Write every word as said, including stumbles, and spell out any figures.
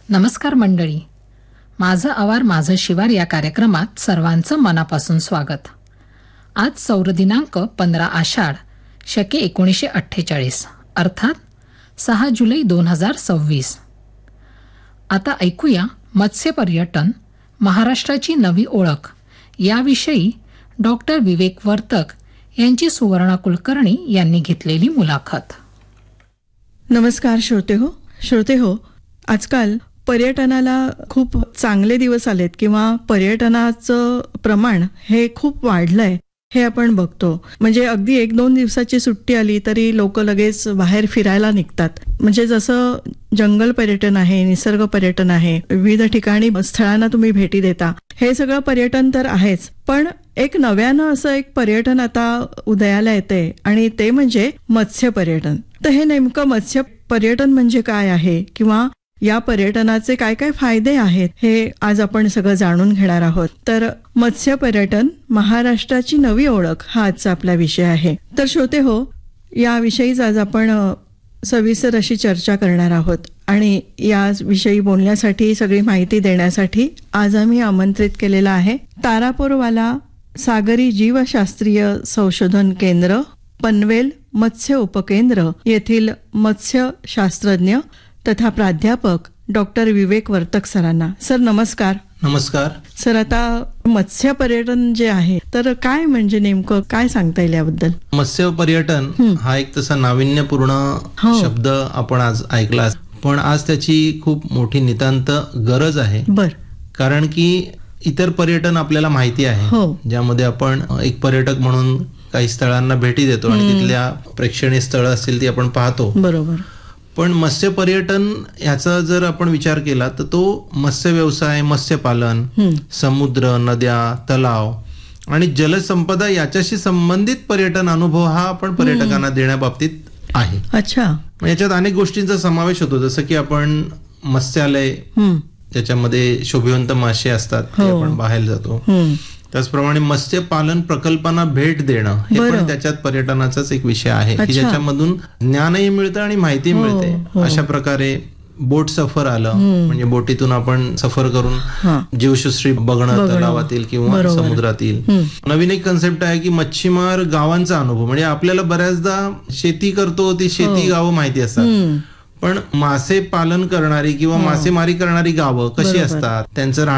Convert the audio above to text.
नमस्कार मंडळी, माझं आवार माझं शिवार या कार्यक्रमात सर्वांचं मनापासून स्वागत. आज सौर दिनांक पंधरा आषाढ शके एकोणीसशे अठ्ठेचाळीस अर्थात सहा जुलै दोन हजार सव्वीस. आता ऐकूया मत्स्य पर्यटन महाराष्ट्राची नवी ओळख याविषयी डॉक्टर विवेक वर्तक यांची सुवर्णा कुलकर्णी यांनी घेतलेली मुलाखत. नमस्कार श्रोते हो श्रोते हो आजकाल पर्यटनाला खूप चांगले दिवस आलेत किंवा पर्यटनाचं प्रमाण हे खूप वाढलंय हे आपण बघतो. म्हणजे अगदी एक दोन दिवसाची सुट्टी आली तरी लोक लगेच बाहेर फिरायला निघतात. म्हणजे जसं जंगल पर्यटन आहे, निसर्ग पर्यटन आहे, विविध ठिकाणी स्थळांना तुम्ही भेटी देता, हे सगळं पर्यटन तर आहेच, पण एक नव्यानं असं एक पर्यटन आता उदयाला येते आणि ते म्हणजे मत्स्य पर्यटन. तर हे नेमकं मत्स्य पर्यटन म्हणजे काय आहे किंवा या पर्यटनाचे काय काय फायदे आहेत हे आज आपण सगळं जाणून घेणार आहोत. तर मत्स्य पर्यटन महाराष्ट्राची नवी ओळख हा आजचा आपला विषय आहे. तर श्रोते हो, याविषयीच आज आपण सविस्तर अशी चर्चा करणार आहोत आणि याविषयी बोलण्यासाठी, सगळी माहिती देण्यासाठी आज आम्ही आमंत्रित केलेला आहे तारापूरवाला सागरी जीवशास्त्रीय संशोधन केंद्र, पनवेल मत्स्य उपकेंद्र येथील मत्स्य शास्त्रज्ञ तथा प्राध्यापक डॉक्टर विवेक वर्तक सरांना. सर नमस्कार. नमस्कार सर, आता मत्स्य पर्यटन जे आहे तर काय म्हणजे नेमकं काय सांगता येईल याबद्दल? मत्स्य पर्यटन हा एक तसा नाविन्यपूर्ण शब्द आपण आज ऐकला, पण आज त्याची खूप मोठी नितांत गरज आहे. बर. कारण की इतर पर्यटन आपल्याला माहिती आहे, ज्यामध्ये आपण एक पर्यटक म्हणून काही स्थळांना भेटी देतो आणि तिथल्या प्रेक्षणीय स्थळं असतील ती आपण पाहतो. बरोबर. पण मत्स्य पर्यटन ह्याचा जर आपण विचार केला तर तो मत्स्य व्यवसाय, मत्स्यपालन, समुद्र, नद्या, तलाव आणि जलसंपदा याच्याशी संबंधित पर्यटन अनुभव हा आपण पर्यटकांना देण्याबाबतीत आहे. अच्छा. याच्यात अनेक गोष्टींचा समावेश होतो, जसं की आपण मत्स्यालय, त्याच्यामध्ये शोभिवंत मासे असतात, ते आपण पाहायला जातो. त्याचप्रमाणे मत्स्यपालन प्रकल्पांना भेट देणं हे पण त्याच्यात पर्यटनाचाच एक विषय आहे की ज्याच्यामधून ज्ञानही मिळतं आणि माहिती मिळते. अशा प्रकारे बोट सफर आलं, म्हणजे बोटीतून आपण सफर करून जीवसृष्टी बघणं तलावातील किंवा समुद्रातील. नवीन एक कन्सेप्ट आहे की मच्छीमार गावांचा अनुभव, म्हणजे आपल्याला बऱ्याचदा शेती करतो ती शेती गावं माहिती असतात, पण मासे पालन करणारी किंवा मासेमारी करणारी गावं कशी असतात, त्यांचं